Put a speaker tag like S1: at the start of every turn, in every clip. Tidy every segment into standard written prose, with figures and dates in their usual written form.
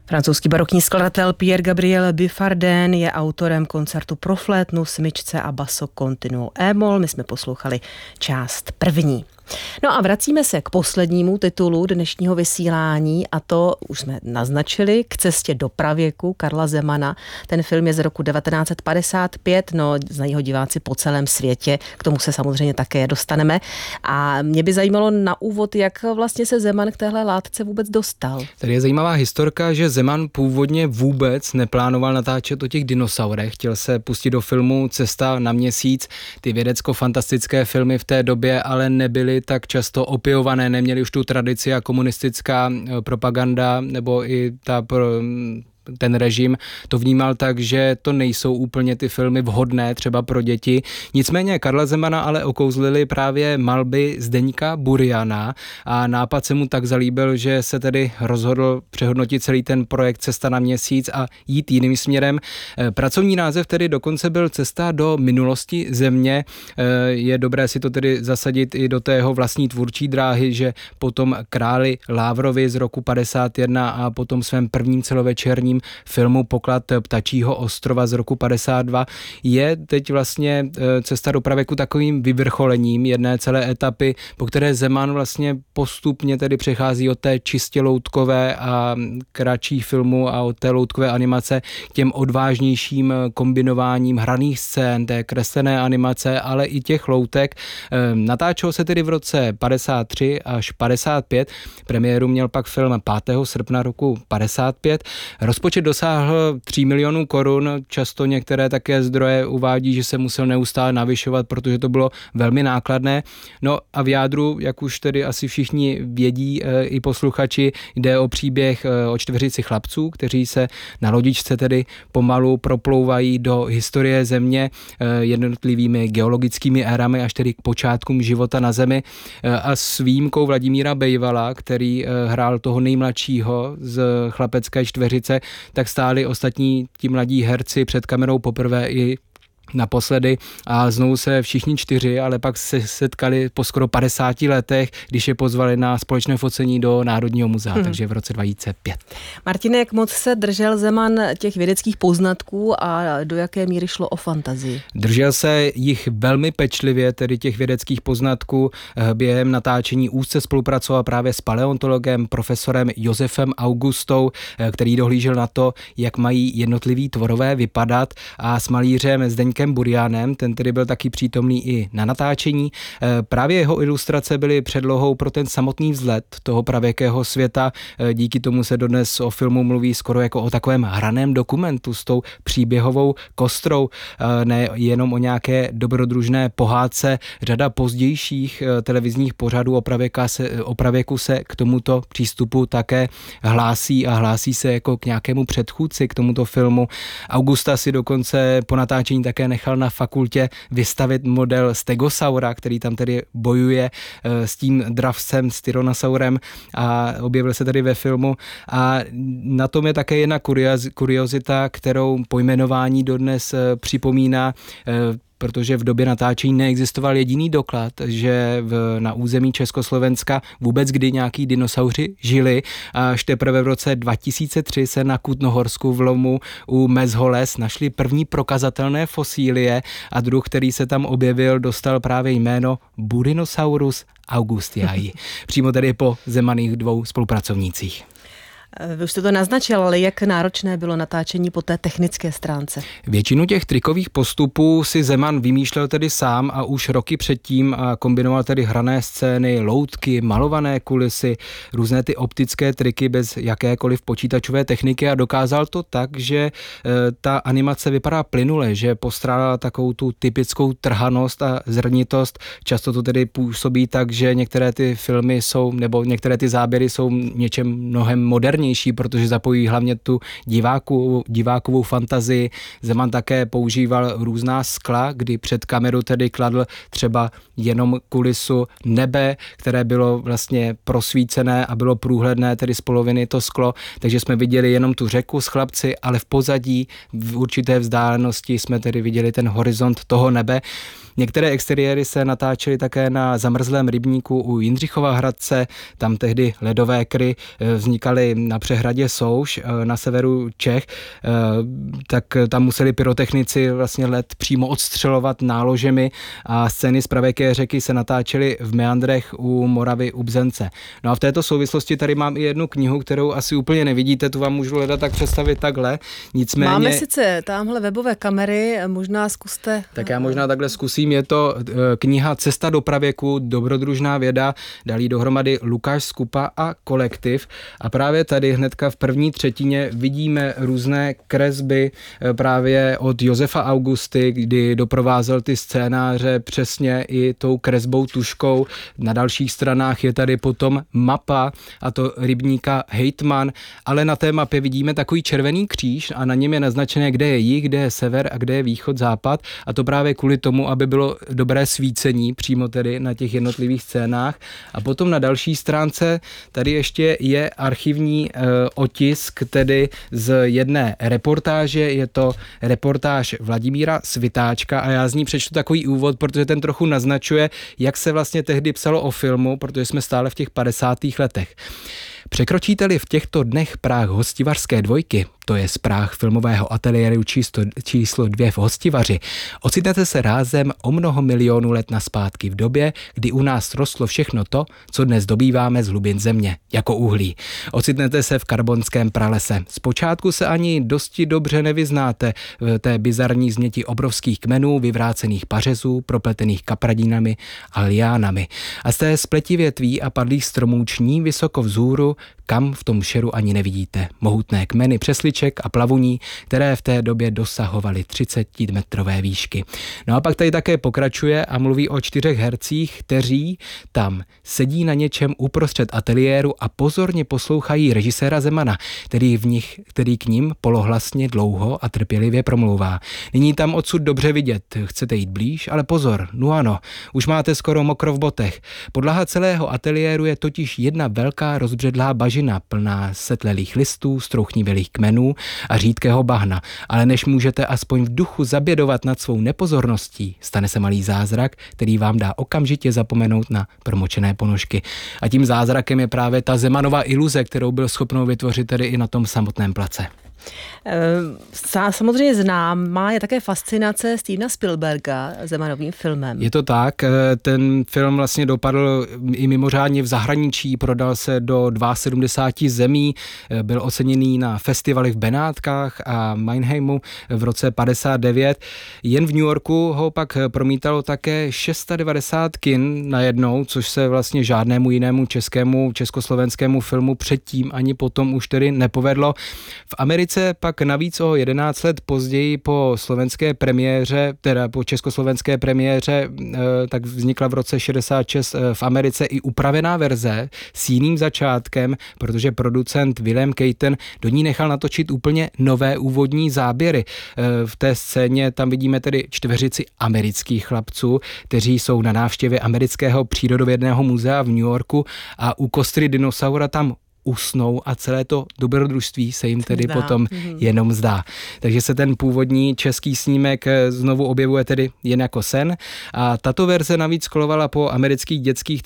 S1: Francouzský barokní skladatel Pierre Gabriel Buffardin je autorem koncertu pro flétnu, smyčce a basso continuo e-moll. My jsme poslouchali část první. No a vracíme se k poslednímu titulu dnešního vysílání a to už jsme naznačili, K cestě do pravěku Karla Zemana. Ten film je z roku 1955, no znají ho diváci po celém světě, k tomu se samozřejmě také dostaneme. A mě by zajímalo na úvod, jak vlastně se Zeman k téhle látce vůbec dostal.
S2: Tady je zajímavá historka, že Zeman původně vůbec neplánoval natáčet o těch dinosaurech, chtěl se pustit do filmu Cesta na měsíc, ty vědecko-fantastické filmy v té době ale nebyly tak často opěvované, neměli už tu tradici a komunistická propaganda nebo i ten režim to vnímal tak, že to nejsou úplně ty filmy vhodné třeba pro děti. Nicméně Karla Zemana ale okouzlili právě malby Zdeňka Buriana a nápad se mu tak zalíbil, že se tedy rozhodl přehodnotit celý ten projekt Cesta na měsíc a jít jiným směrem. Pracovní název tedy dokonce byl Cesta do minulosti Země. Je dobré si to tedy zasadit i do té jeho vlastní tvůrčí dráhy, že potom Králi Lávrovi z roku 51 a potom svém prvním celovečerním filmu Poklad ptačího ostrova z roku 52 je teď vlastně Cesta do pravěku takovým vyvrcholením jedné celé etapy, po které Zeman vlastně postupně tedy přechází od té čistě loutkové a kratších filmů a od té loutkové animace k těm odvážnějším kombinováním hraných scén, té kreslené animace, ale i těch loutek. Natáčelo se tedy v roce 53 až 55, premiéru měl pak film 5. srpna roku 55. Rozpočet dosáhl 3 milionů korun, často některé také zdroje uvádí, že se musel neustále navyšovat, protože to bylo velmi nákladné. No a v jádru, jak už tedy asi všichni vědí i posluchači, jde o příběh o čtveřici chlapců, kteří se na lodičce tedy pomalu proplouvají do historie Země jednotlivými geologickými érami až tedy k počátkům života na Zemi a s výjimkou Vladimíra Bejvala, který hrál toho nejmladšího z chlapecké čtveřice, tak stáli ostatní ti mladí herci před kamerou poprvé i naposledy a znovu se všichni 4, ale pak se setkali po skoro 50 letech, když je pozvali na společné focení do Národního muzea, takže v roce 2005.
S1: Martine, jak moc se držel Zeman těch vědeckých poznatků a do jaké míry šlo o fantazii?
S2: Držel se jich velmi pečlivě, tedy těch vědeckých poznatků. Během natáčení úzce spolupracoval právě s paleontologem profesorem Josefem Augustou, který dohlížel na to, jak mají jednotliví tvorové vypadat, a s malířem Zdeňkem Burianem, ten tedy byl taky přítomný i na natáčení. Právě jeho ilustrace byly předlohou pro ten samotný vzlet toho pravěkého světa. Díky tomu se dodnes o filmu mluví skoro jako o takovém hraném dokumentu s tou příběhovou kostrou, ne jenom o nějaké dobrodružné pohádce. Řada pozdějších televizních pořadů o pravěku se k tomuto přístupu také hlásí a hlásí se jako k nějakému předchůdci k tomuto filmu. Augusta si dokonce po natáčení také nechal na fakultě vystavit model stegosaura, který tam tedy bojuje s tím dravcem, s tyrannosaurem, a objevil se tedy ve filmu. A na tom je také jedna kuriozita, kterou pojmenování dodnes připomíná, protože v době natáčení neexistoval jediný doklad, že na území Československa vůbec kdy nějaký dinosauři žili. Až teprve v roce 2003 se na Kutnohorsku v lomu u Mezholes našly první prokazatelné fosílie a druh, který se tam objevil, dostal právě jméno Burinosaurus augustiae. Přímo tedy po Zemaných 2 spolupracovnících.
S1: Vy už jste to naznačil, ale jak náročné bylo natáčení po té technické stránce?
S2: Většinu těch trikových postupů si Zeman vymýšlel tedy sám a už roky předtím a kombinoval tedy hrané scény, loutky, malované kulisy, různé ty optické triky bez jakékoliv počítačové techniky a dokázal to tak, že ta animace vypadá plynule, že postrádala takovou tu typickou trhanost a zrnitost. Často to tedy působí tak, že některé ty filmy jsou, nebo některé ty záběry jsou něčem mnohem modernější, protože zapojí hlavně tu divákovou fantazii. Zeman také používal různá skla, kdy před kameru tedy kladl třeba jenom kulisu nebe, které bylo vlastně prosvícené a bylo průhledné, tedy z poloviny to sklo, takže jsme viděli jenom tu řeku s chlapci, ale v pozadí v určité vzdálenosti jsme tedy viděli ten horizont toho nebe. Některé exteriéry se natáčely také na zamrzlém rybníku u Jindřichova Hradce, tam tehdy ledové kry vznikaly na přehradě Souš na severu Čech, tak tam museli pyrotechnici vlastně led přímo odstřelovat náložemi a scény z pravěké řeky se natáčely v meandrech u Moravy u Bzence. No a v této souvislosti tady mám i jednu knihu, kterou asi úplně nevidíte, tu vám můžu leda tak představit takhle. Nicméně...
S1: Máme sice tamhle webové kamery, možná zkuste...
S2: Tak já možná takhle zkusím, je to kniha Cesta do pravěku, dobrodružná věda, dali dohromady Lukáš Skupa a kolektiv a právě tady hnedka v první třetině vidíme různé kresby právě od Josefa Augusty, kdy doprovázel ty scénáře přesně i tou kresbou tuškou. Na dalších stranách je tady potom mapa, a to rybníka Hejtman, ale na té mapě vidíme takový červený kříž a na něm je naznačené, kde je jih, kde je sever a kde je východ, západ, a to právě kvůli tomu, aby bylo dobré svícení přímo tedy na těch jednotlivých scénách. A potom na další stránce tady ještě je archivní otisk tedy z jedné reportáže, je to reportáž Vladimíra Svitáčka a já z ní přečtu takový úvod, protože ten trochu naznačuje, jak se vlastně tehdy psalo o filmu, protože jsme stále v těch 50. letech. Překročíte-li v těchto dnech práh Hostivařské dvojky, to je práh filmového ateliéru číslo 2 v Hostivaři, ocitnete se rázem o mnoho milionů let naspátky v době, kdy u nás rostlo všechno to, co dnes dobýváme z hlubin země, jako uhlí. Ocitnete se v karbonském pralese. Zpočátku se ani dosti dobře nevyznáte v té bizarní změti obrovských kmenů, vyvrácených pařezů, propletených kapradinami a liánami. A z té spleti větví a padlých stromů ční vysoko vzhůru, kam v tom šeru ani nevidíte. Mohutné kmeny přesliček a plavuní, které v té době dosahovaly 30metrové výšky. No a pak tady také pokračuje a mluví o 4 hercích, kteří tam sedí na něčem uprostřed ateliéru a pozorně poslouchají režiséra Zemana, který k ním polohlasně dlouho a trpělivě promlouvá. Nyní tam odsud dobře vidět, chcete jít blíž, ale pozor, no ano, už máte skoro mokro v botech. Podlaha celého ateliéru je totiž jedna velká rozbředlá bažina plná setlelých listů, strouchnivělých kmenů a řídkého bahna. Ale než můžete aspoň v duchu zabědovat nad svou nepozorností, stane se malý zázrak, který vám dá okamžitě zapomenout na promočené ponožky. A tím zázrakem je právě ta Zemanova iluze, kterou byl schopnou vytvořit tedy i na tom samotném place.
S1: Samozřejmě známá je také fascinace Stevena Spielberga Zemanovým filmem.
S2: Je to tak, ten film vlastně dopadl i mimořádně v zahraničí, prodal se do 72 zemí, byl oceněný na festivaly v Benátkách a Mannheimu v roce 59. Jen v New Yorku ho pak promítalo také 690 kin najednou, což se vlastně žádnému jinému československému filmu předtím ani potom už tedy nepovedlo. V Americe pak navíc o 11 let později po slovenské premiéře, teda po československé premiéře, tak vznikla v roce 66 v Americe i upravená verze s jiným začátkem, protože producent William Keaton do ní nechal natočit úplně nové úvodní záběry. V té scéně tam vidíme tedy 4 amerických chlapců, kteří jsou na návštěvě amerického přírodovědného muzea v New Yorku a u kostry dinosaura tam usnou a celé to dobrodružství se jim tedy potom jenom zdá. Takže se ten původní český snímek znovu objevuje tedy jen jako sen a tato verze navíc kolovala po amerických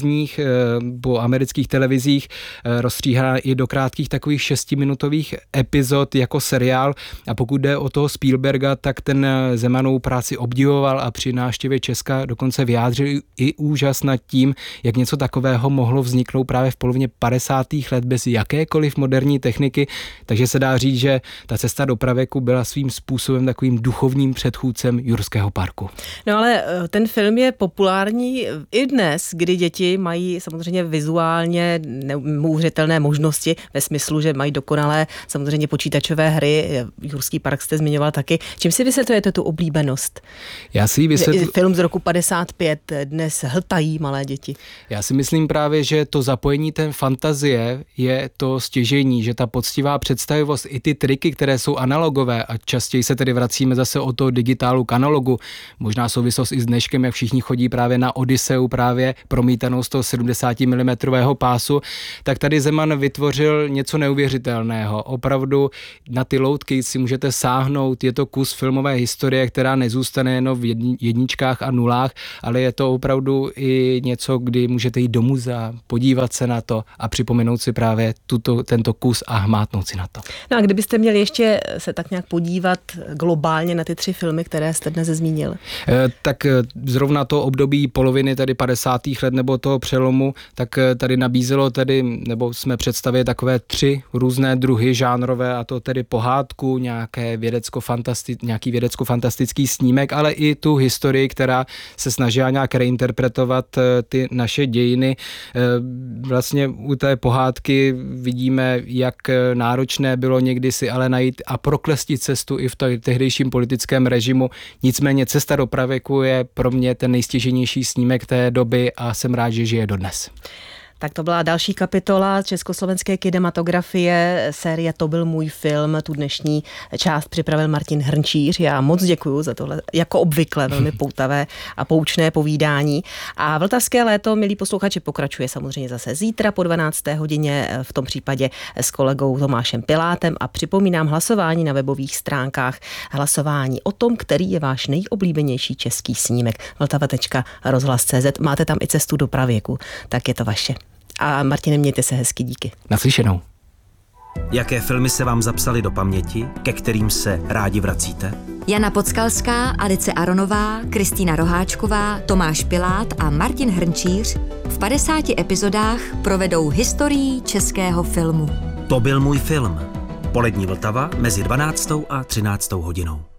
S2: televizích, rozstříhaná i do krátkých takových 6minutových epizod jako seriál a pokud jde o toho Spielberga, tak ten Zemanovou práci obdivoval a při návštěvě Česka dokonce vyjádřil i úžas nad tím, jak něco takového mohlo vzniknout právě v polovině 50. let bez jakékoliv moderní techniky, takže se dá říct, že ta Cesta do pravěku byla svým způsobem takovým duchovním předchůdcem Jurského parku.
S1: No ale ten film je populární i dnes, kdy děti mají samozřejmě vizuálně neuvěřitelné možnosti ve smyslu, že mají dokonalé samozřejmě počítačové hry. Jurský park jste zmiňoval taky. Čím si vysvětlujete tu oblíbenost?
S2: Já si vysvětluji.
S1: Film z roku 55 dnes hltají malé děti.
S2: Já si myslím právě, že to zapojení té fantazie je to stěžejní, že ta poctivá představivost i ty triky, které jsou analogové a častěji se tedy vracíme zase o to digitálu k analogu, možná souvislost i s dneškem, jak všichni chodí právě na Odysseu právě promítanou z toho 70 mm pásu, tak tady Zeman vytvořil něco neuvěřitelného. Opravdu na ty loutky si můžete sáhnout, je to kus filmové historie, která nezůstane jenom v jedničkách a nulách, ale je to opravdu i něco, kdy můžete jít do muzea, podívat se na to a připomenout si právě tento kus a hmátnout si na to.
S1: No a kdybyste měli ještě se tak nějak podívat globálně na ty 3 filmy, které jste dnes zmínil?
S2: Tak zrovna to období poloviny tady 50. let nebo toho přelomu, tak tady nabízelo nebo jsme představili takové 3 různé druhy žánrové, a to tedy pohádku, nějaký vědecko-fantastický snímek, ale i tu historii, která se snažila nějak reinterpretovat ty naše dějiny. Vlastně u té pohádky vidíme, jak náročné bylo někdy si ale najít a proklestit cestu i v tehdejším politickém režimu. Nicméně Cesta do pravěku je pro mě ten nejstěžejnější snímek té doby a jsem rád, že žije dodnes.
S1: Tak to byla další kapitola československé kinematografie, série To byl můj film. Tu dnešní část připravil Martin Hrnčíř. Já moc děkuju za tohle, jako obvykle, velmi poutavé a poučné povídání. A Vltavské léto, milí posluchači, pokračuje samozřejmě zase zítra po 12. hodině, v tom případě s kolegou Tomášem Pilátem, a připomínám hlasování na webových stránkách, hlasování o tom, který je váš nejoblíbenější český snímek. Vltava.rozhlas.cz. Máte tam i Cestu do pravěku, tak je to vaše. A Martine, mějte se hezky, díky.
S2: Naslyšenou.
S3: Jaké filmy se vám zapsaly do paměti, ke kterým se rádi vracíte?
S4: Jana Podskalská, Alice Aronová, Kristýna Roháčková, Tomáš Pilát a Martin Hrnčíř v 50 epizodách provedou historií českého filmu.
S3: To byl můj film. Polední Vltava mezi 12. a 13. hodinou.